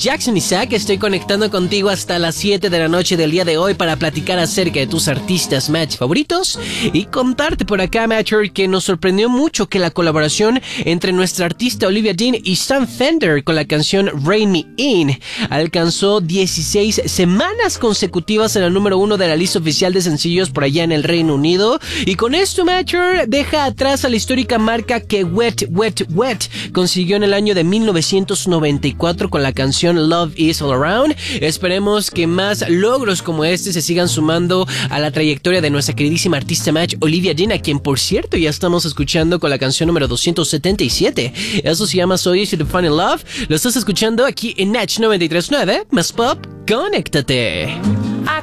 Jackson Isaac. Estoy conectando contigo hasta las 7 de la noche del día de hoy para platicar acerca de tus artistas match favoritos y contarte por acá, Matcher, que nos sorprendió mucho que la colaboración entre nuestra artista Olivia Dean y Sam Fender con la canción Rain Me In alcanzó 16 semanas consecutivas en el número 1 de la lista oficial de sencillos por allá en el Reino Unido. Y con esto, Matcher deja atrás a la histórica marca que Wet Wet Wet consiguió en el año de 1994 con la canción Love Is All Around. Esperemos que más logros como este se sigan sumando a la trayectoria de nuestra queridísima artista match Olivia Dean, a quien por cierto ya estamos escuchando con la canción número 277. Eso se llama So Easy to Find in Love. Lo estás escuchando aquí en Natch 93.9 más pop. Conéctate.